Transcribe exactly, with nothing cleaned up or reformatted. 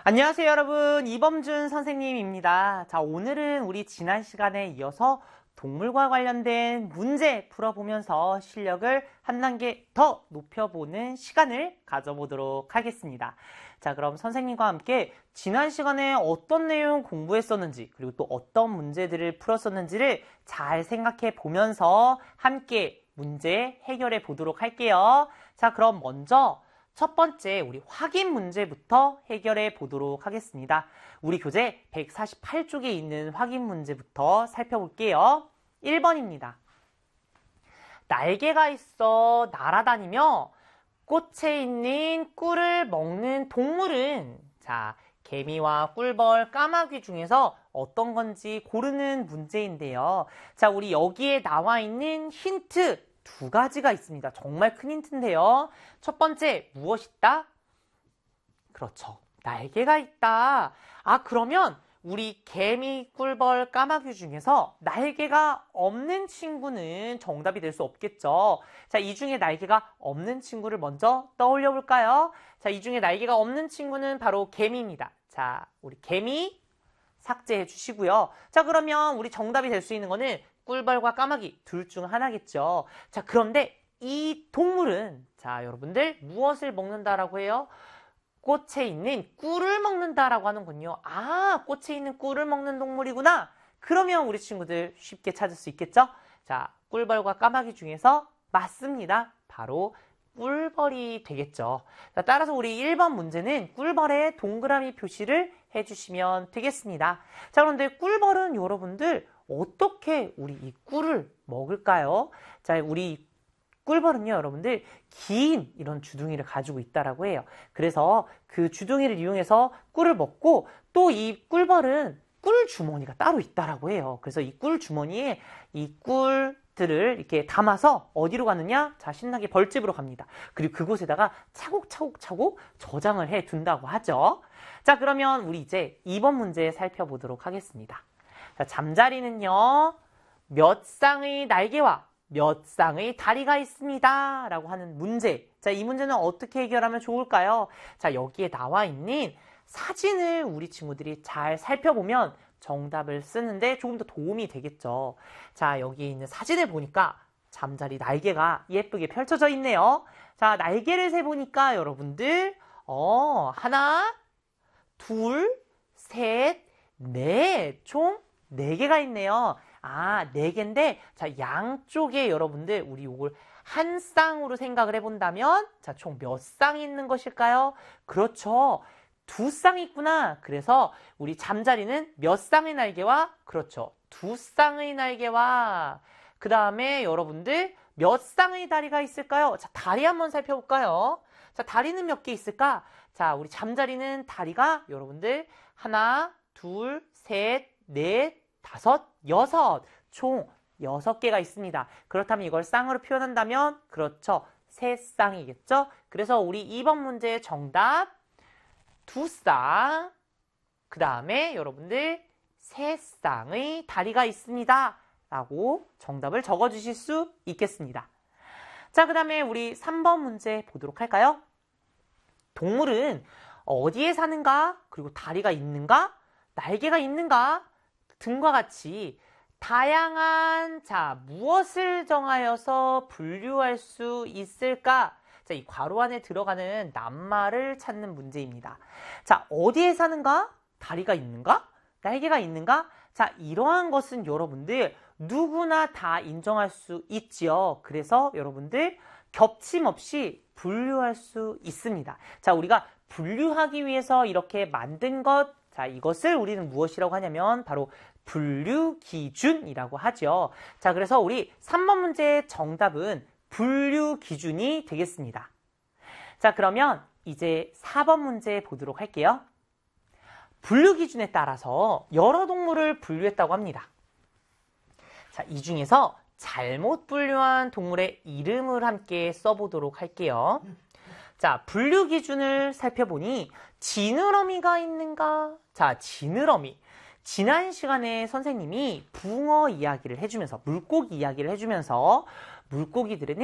안녕하세요, 여러분. 이범준 선생님입니다. 자, 오늘은 우리 지난 시간에 이어서 동물과 관련된 문제 풀어보면서 실력을 한 단계 더 높여보는 시간을 가져보도록 하겠습니다. 자, 그럼 선생님과 함께 지난 시간에 어떤 내용 공부했었는지, 그리고 또 어떤 문제들을 풀었었는지를 잘 생각해 보면서 함께 문제 해결해 보도록 할게요. 자, 그럼 먼저 첫 번째 우리 확인 문제부터 해결해 보도록 하겠습니다. 우리 교재 백사십팔 쪽에 있는 확인 문제부터 살펴볼게요. 일 번입니다. 날개가 있어 날아다니며 꽃에 있는 꿀을 먹는 동물은, 자, 개미와 꿀벌, 까마귀 중에서 어떤 건지 고르는 문제인데요. 자, 우리 여기에 나와 있는 힌트 두 가지가 있습니다. 정말 큰 힌트인데요. 첫 번째, 무엇이 있다? 그렇죠. 날개가 있다. 아, 그러면 우리 개미, 꿀벌, 까마귀 중에서 날개가 없는 친구는 정답이 될 수 없겠죠. 자, 이 중에 날개가 없는 친구를 먼저 떠올려 볼까요? 자, 이 중에 날개가 없는 친구는 바로 개미입니다. 자, 우리 개미 삭제해 주시고요. 자, 그러면 우리 정답이 될 수 있는 거는 꿀벌과 까마귀 둘 중 하나겠죠. 자, 그런데 이 동물은, 자, 여러분들 무엇을 먹는다라고 해요? 꽃에 있는 꿀을 먹는다라고 하는군요. 아, 꽃에 있는 꿀을 먹는 동물이구나. 그러면 우리 친구들 쉽게 찾을 수 있겠죠? 자, 꿀벌과 까마귀 중에서 맞습니다. 바로 꿀벌이 되겠죠. 자, 따라서 우리 일 번 문제는 꿀벌에 동그라미 표시를 해주시면 되겠습니다. 자, 그런데 꿀벌은 여러분들 어떻게 우리 이 꿀을 먹을까요? 자, 우리 꿀벌은요, 여러분들 긴 이런 주둥이를 가지고 있다라고 해요. 그래서 그 주둥이를 이용해서 꿀을 먹고, 또 이 꿀벌은 꿀 주머니가 따로 있다라고 해요. 그래서 이 꿀 주머니에 이 꿀들을 이렇게 담아서 어디로 가느냐? 자, 신나게 벌집으로 갑니다. 그리고 그곳에다가 차곡차곡차곡 저장을 해 둔다고 하죠. 자, 그러면 우리 이제 이 번 문제 살펴보도록 하겠습니다. 자, 잠자리는요, 몇 쌍의 날개와 몇 쌍의 다리가 있습니다 라고 하는 문제. 자, 이 문제는 어떻게 해결하면 좋을까요? 자, 여기에 나와 있는 사진을 우리 친구들이 잘 살펴보면 정답을 쓰는데 조금 더 도움이 되겠죠. 자, 여기에 있는 사진을 보니까 잠자리 날개가 예쁘게 펼쳐져 있네요. 자, 날개를 세보니까 여러분들 어 하나, 둘, 셋, 넷, 총 네 개가 있네요. 아, 네 개인데, 자, 양쪽에 여러분들, 우리 이걸 한 쌍으로 생각을 해본다면, 자, 총 몇 쌍이 있는 것일까요? 그렇죠. 두 쌍이 있구나. 그래서 우리 잠자리는 몇 쌍의 날개와, 그렇죠. 두 쌍의 날개와, 그 다음에 여러분들 몇 쌍의 다리가 있을까요? 자, 다리 한번 살펴볼까요? 자, 다리는 몇 개 있을까? 자, 우리 잠자리는 다리가 여러분들 하나, 둘, 셋, 넷, 다섯, 여섯, 총 여섯 개가 있습니다. 그렇다면 이걸 쌍으로 표현한다면, 그렇죠, 세 쌍이겠죠? 그래서 우리 이 번 문제의 정답 두 쌍, 그 다음에 여러분들 세 쌍의 다리가 있습니다 라고 정답을 적어주실 수 있겠습니다. 자, 그 다음에 우리 삼 번 문제 보도록 할까요? 동물은 어디에 사는가? 그리고 다리가 있는가? 날개가 있는가? 등과 같이 다양한, 자, 무엇을 정하여서 분류할 수 있을까? 자, 이 괄호 안에 들어가는 낱말을 찾는 문제입니다. 자, 어디에 사는가? 다리가 있는가? 날개가 있는가? 자, 이러한 것은 여러분들 누구나 다 인정할 수 있지요. 그래서 여러분들 겹침 없이 분류할 수 있습니다. 자, 우리가 분류하기 위해서 이렇게 만든 것, 자, 이것을 우리는 무엇이라고 하냐면 바로 분류 기준이라고 하죠. 자, 그래서 우리 삼 번 문제의 정답은 분류 기준이 되겠습니다. 자, 그러면 이제 사 번 문제 보도록 할게요. 분류 기준에 따라서 여러 동물을 분류했다고 합니다. 자, 이 중에서 잘못 분류한 동물의 이름을 함께 써보도록 할게요. 자, 분류 기준을 살펴보니 지느러미가 있는가? 자, 지느러미. 지난 시간에 선생님이 붕어 이야기를 해주면서, 물고기 이야기를 해주면서 물고기들은